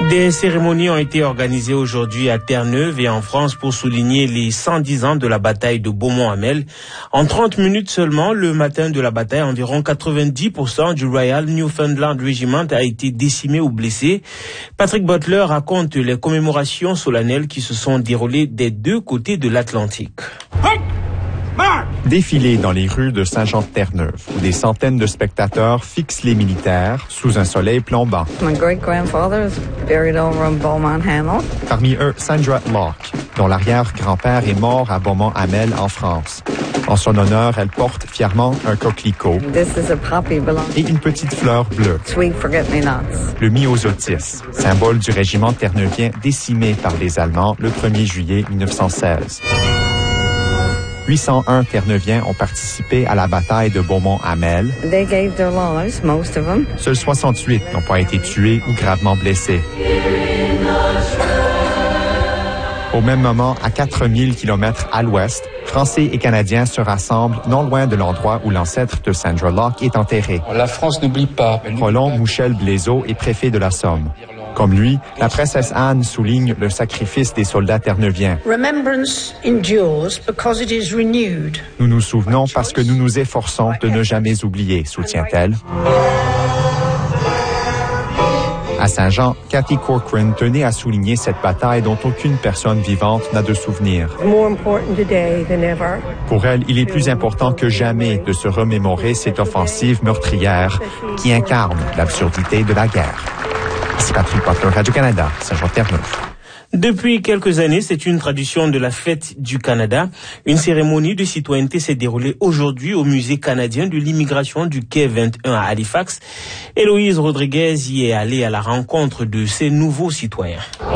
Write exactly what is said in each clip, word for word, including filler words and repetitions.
Des cérémonies ont été organisées aujourd'hui à Terre-Neuve et en France pour souligner les cent dix ans de la bataille de Beaumont-Hamel. En trente minutes seulement, le matin de la bataille, environ quatre-vingt-dix pour cent du Royal Newfoundland Regiment a été décimé ou blessé. Patrick Butler raconte les commémorations solennelles qui se sont déroulées des deux côtés de l'Atlantique. Défilé dans les rues de Saint-Jean-de-Terre-Neuve, où des centaines de spectateurs fixent les militaires sous un soleil plombant. My great-grandfather is buried over in Beaumont-Hamel. Parmi eux, Sandra Locke, dont l'arrière-grand-père est mort à Beaumont-Hamel en France. En son honneur, elle porte fièrement un coquelicot This is a poppy belonging et une petite fleur bleue, sweet forget-me-nots. le myosotis, symbole du régiment terneuvien décimé par les Allemands le premier juillet mille neuf cent seize. huit cent un Terre-Neuviens ont participé à la bataille de Beaumont-Hamel. They gave their lives, most of them. Seuls soixante-huit n'ont pas été tués ou gravement blessés. Au même moment, à quatre mille kilomètres à l'ouest, Français et Canadiens se rassemblent non loin de l'endroit où l'ancêtre de Sandra Locke est enterré. La France n'oublie pas. Roland Mouchel-Blaiseau est préfet de la Somme. Comme lui, la princesse Anne souligne le sacrifice des soldats terneuviens. Remembrance endures because it is renewed. Nous nous souvenons parce que nous nous efforçons de ne jamais oublier, soutient-elle. À Saint-Jean, Cathy Corcoran tenait à souligner cette bataille dont aucune personne vivante n'a de souvenir. More important today than ever. Pour elle, il est plus important que jamais de se remémorer cette offensive meurtrière qui incarne l'absurdité de la guerre. Ici Patrick Butler, Radio-Canada, Saint-Jean-de-Terre-Neuve. Depuis quelques années, c'est une tradition de la Fête du Canada. Une cérémonie de citoyenneté s'est déroulée aujourd'hui au Musée canadien de l'immigration du quai vingt et un à Halifax. Héloïse Rodriguez y est allée à la rencontre de ces nouveaux citoyens.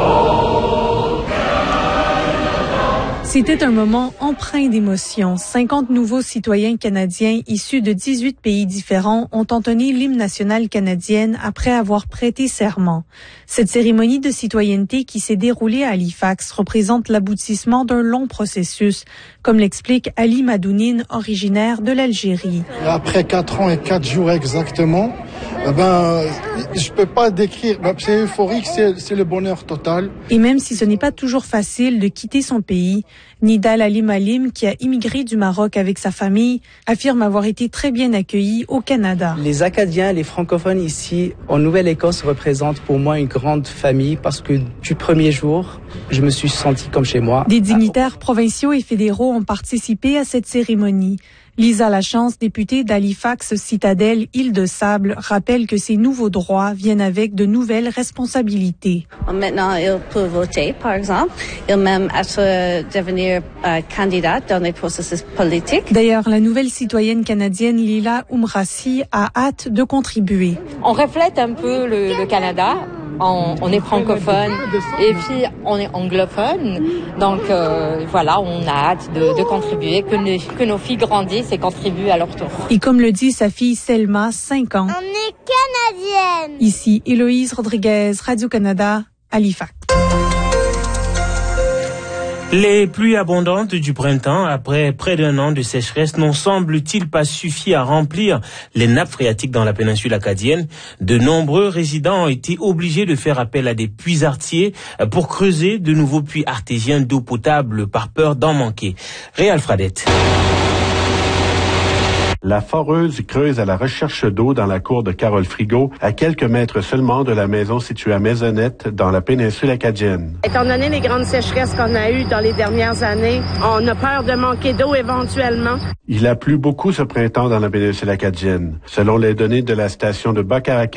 C'était un moment empreint d'émotion. cinquante nouveaux citoyens canadiens issus de dix-huit pays différents ont entonné l'hymne national canadienne après avoir prêté serment. Cette cérémonie de citoyenneté qui s'est déroulée à Halifax représente l'aboutissement d'un long processus, comme l'explique Ali Madounine, originaire de l'Algérie. Après quatre ans et quatre jours exactement, ben, je peux pas décrire, ben, c'est euphorique, c'est, c'est le bonheur total. Et même si ce n'est pas toujours facile de quitter son pays, Nidal Ali Malim, qui a immigré du Maroc avec sa famille, affirme avoir été très bien accueilli au Canada. Les Acadiens, les francophones ici, en Nouvelle-Écosse, représentent pour moi une grande famille parce que du premier jour, je me suis senti comme chez moi. Des dignitaires provinciaux et fédéraux ont participé à cette cérémonie. Lisa Lachance, députée d'Halifax Citadelle Île-de-Sable, rappelle que ces nouveaux droits viennent avec de nouvelles responsabilités. Maintenant, ils peuvent voter, par exemple. Ils même être devenir euh, candidats dans les processus politiques. D'ailleurs, la nouvelle citoyenne canadienne Lila Oumrassi a hâte de contribuer. On reflète un peu le, le Canada. On, on est francophone et puis on est anglophone. Donc euh, voilà, on a hâte de, de contribuer, que, les, que nos filles grandissent et contribuent à leur tour. Et comme le dit sa fille Selma, cinq ans. On est canadienne. Ici, Héloïse Rodriguez, Radio-Canada, Halifax. Les pluies abondantes du printemps, après près d'un an de sécheresse, n'ont semble-t-il pas suffi à remplir les nappes phréatiques dans la péninsule acadienne. De nombreux résidents ont été obligés de faire appel à des puisartiers pour creuser de nouveaux puits artésiens d'eau potable par peur d'en manquer. Réal Fradette. La foreuse creuse à la recherche d'eau dans la cour de Carole Frigo, à quelques mètres seulement de la maison située à Maisonnette, dans la péninsule acadienne. Étant donné les grandes sécheresses qu'on a eues dans les dernières années, on a peur de manquer d'eau éventuellement. Il a plu beaucoup ce printemps dans la péninsule acadienne. Selon les données de la station de Bacaraquet,